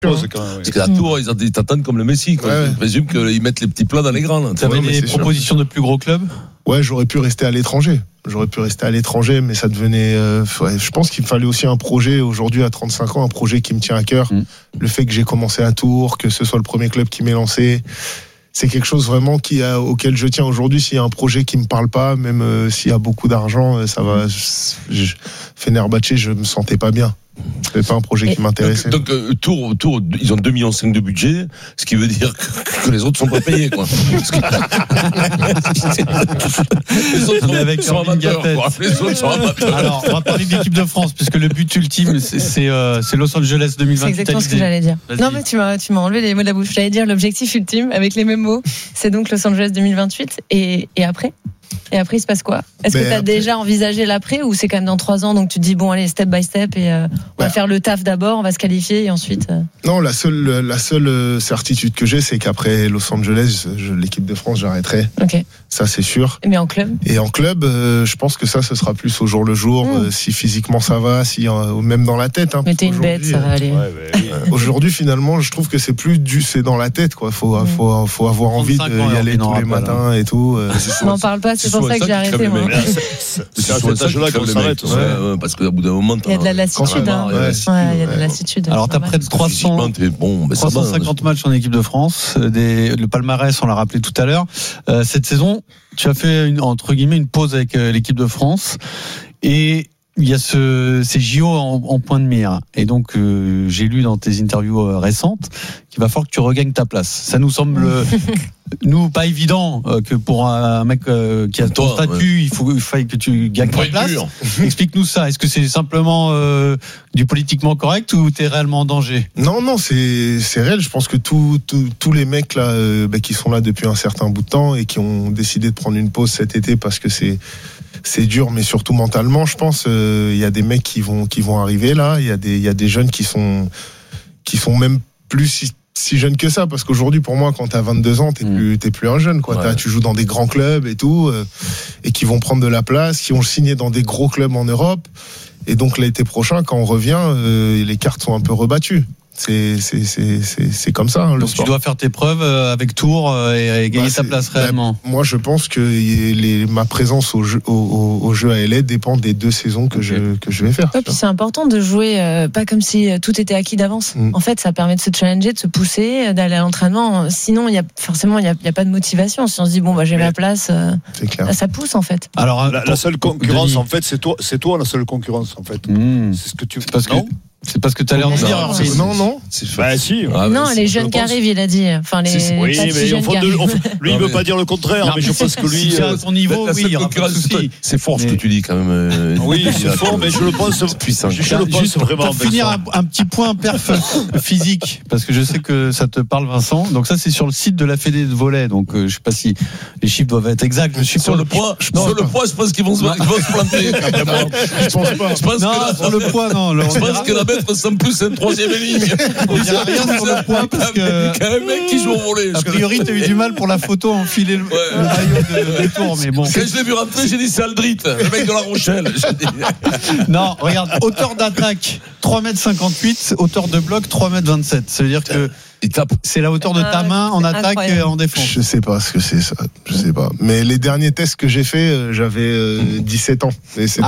Quand même, parce qu'à Tours, ils t'attendent comme le Messi. Quoi. Ouais. Je présume qu'ils mettent les petits plats dans les grands. Tu avais des propositions de plus gros clubs ? Ouais, j'aurais pu rester à l'étranger. Mais ça devenait. Je pense qu'il me fallait aussi un projet aujourd'hui à 35 ans, un projet qui me tient à cœur. Le fait que j'ai commencé à Tours, que ce soit le premier club qui m'ait lancé, c'est quelque chose vraiment auquel je tiens aujourd'hui. S'il y a un projet qui me parle pas, même s'il y a beaucoup d'argent, ça va. Fenerbahçe, je me sentais pas bien. C'est pas un projet qui m'intéressait. Donc Tours, ils ont 2,5 millions de budget, ce qui veut dire que les autres sont pas payés, quoi. Les autres sont amateurs, quoi. Les autres sont amateurs. Alors, on va parler de l'équipe de France, puisque le but ultime, c'est Los Angeles 2028. C'est exactement ce que j'allais dire. Vas-y. Non, mais tu m'as enlevé les mots de la bouche. J'allais dire l'objectif ultime, avec les mêmes mots, c'est donc Los Angeles 2028. Et après ? Et après, il se passe quoi ? Est-ce que tu as déjà envisagé l'après, ou c'est quand même dans 3 ans, donc tu te dis, bon, allez, step by step, et on va faire le taf d'abord, on va se qualifier, et ensuite. Non, la seule certitude que j'ai, c'est qu'après Los Angeles, l'équipe de France, j'arrêterai. Ok. Ça, c'est sûr. Mais en club ? Et en club, je pense que ça, ce sera plus au jour le jour, si physiquement ça va, si même dans la tête. Mais t'es une bête, ça va aller. Aujourd'hui, finalement, je trouve que c'est dans la tête, quoi. Faut avoir envie d'y aller tous les matins et tout. On n'en parle pas, c'est pour ça que j'ai arrêté, moi. C'est à cet âge-là qu'on s'arrête. Parce qu'au bout d'un moment, il y a de la lassitude. Il y a de la lassitude. Alors, t'as près de 350 matchs en équipe de France. Le palmarès, on l'a rappelé tout à l'heure. Cette saison, tu as fait entre guillemets une pause avec l'équipe de France, et il y a ces JO en point de mire. Et donc, j'ai lu dans tes interviews récentes qu'il va falloir que tu regagnes ta place. Ça nous semble, nous, pas évident que pour un mec qui a ton statut, il faille que tu gagnes ta place. Explique-nous ça. Est-ce que c'est simplement du politiquement correct, ou t'es réellement en danger ? Non, c'est réel. Je pense que tous les mecs là, qui sont là depuis un certain bout de temps et qui ont décidé de prendre une pause cet été parce que c'est dur, mais surtout mentalement, je pense. Il y a des mecs qui vont arriver là. Il y a des jeunes qui sont même plus si jeunes que ça, parce qu'aujourd'hui, pour moi, quand t'as 22 ans, t'es plus un jeune, quoi. Ouais. Tu joues dans des grands clubs et tout, et qui vont prendre de la place, qui ont signé dans des gros clubs en Europe. Et donc l'été prochain, quand on revient, les cartes sont un peu rebattues. C'est comme ça, le donc sport. Tu dois faire tes preuves avec Tours et gagner ta place réellement. Moi, je pense que ma présence au jeu à LA dépend des 2 saisons que je vais faire. Ouais, puis c'est important de jouer pas comme si tout était acquis d'avance. En fait, ça permet de se challenger, de se pousser, d'aller à l'entraînement. Sinon, il y a pas de motivation. Si on se dit bon, j'ai ma place, c'est clair. Ça pousse en fait. Alors la seule concurrence, en fait, c'est toi la seule concurrence, en fait. C'est ce que tu. C'est parce que tu as l'air de dire. Non. Bah si. Non, les jeunes qui arrivent, il a dit. Enfin, oui, mais au fond, lui, il veut pas dire le contraire. Non, mais je pense que lui, à son niveau, oui, il y aura pas de souci. C'est fort ce que tu dis quand même. Oui, c'est fort, mais je le pense puissant. Je le pense vraiment. Pour finir, un petit point perf physique, parce que je sais que ça te parle, Vincent. Donc ça, c'est sur le site de la Fédé de volley. Donc je sais pas si les chiffres doivent être exacts. Je suis sur le poids. Sur le poids, je pense qu'ils vont se planter. Je pense pas. Non, sur le poids, non. Je pense que la mettre sans plus c'est une 3e ligne. On dira rien sur le poids parce que un mec qui joue au volley. A priori, t'as eu du mal pour la photo enfiler le maillot de Tours, mais bon. Quand je l'ai vu rentrer, j'ai dit c'est Aldrit, le mec de La Rochelle. Non, regarde, hauteur d'attaque 3,58 m, hauteur de bloc 3,27 m. Ça veut dire que c'est la hauteur de ta main en attaque et en défense. Je sais pas ce que c'est ça. Je sais pas. Mais les derniers tests que j'ai fait, j'avais 17 ans. Et c'est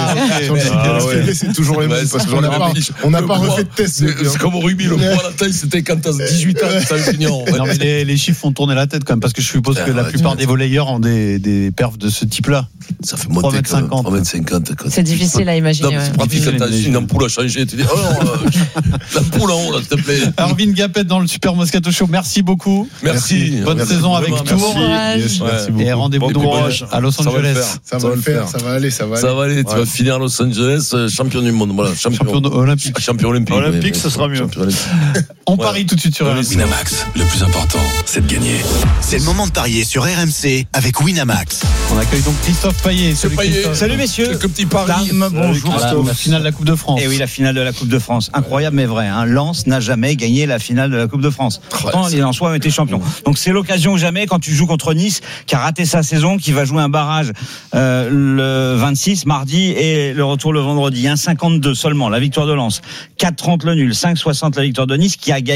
c'est toujours les mêmes. Parce qu'on n'a pas refait de test. C'est comme au rugby, le poids à la taille, c'était quand t'as 18 ans, t'as fini. Non, mais les chiffres font tourner la tête quand même, parce que je suppose que la plupart des volleyeurs ont des perfs de ce type-là. Ça fait monter 3,50 m. C'est difficile à imaginer. C'est pratique quand t'as une ampoule à changer. Tu dis, l'ampoule en haut, là, s'il te plaît. Arvin Gapet dans le Super Moscato Show, merci beaucoup. Merci. Bonne saison avec Tours. Et rendez-vous donc à Los Angeles. Ça va le faire, ça va aller. Ça va aller, tu vas finir à Los Angeles, champion du monde. Voilà, champion olympique. Champion olympique. Olympique, ça sera mieux. On parie tout de suite sur RMC. Winamax, le plus important, c'est de gagner. C'est le moment de parier sur RMC avec Winamax. On accueille donc Christophe Payet. Salut messieurs. Quelques petits paris. Bonjour. La finale de la Coupe de France. Et oui, la finale de la Coupe de France. Incroyable mais vrai. Lens n'a jamais gagné la finale de la Coupe Coupe de France. Pourtant, les Lensois ont été champions. Donc c'est l'occasion ou jamais quand tu joues contre Nice, qui a raté sa saison, qui va jouer un barrage le 26 mardi et le retour le vendredi. 1,52 seulement la victoire de Lens, 4,30 le nul, 5,60 la victoire de Nice, qui a gagné